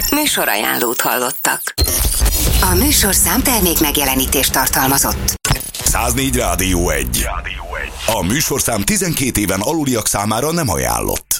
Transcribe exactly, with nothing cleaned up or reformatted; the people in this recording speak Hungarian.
Műsorajánlót hallottak. A műsorszám termék megjelenítést tartalmazott. száznégy Rádió egy. A műsorszám tizenkét éven aluliak számára nem ajánlott.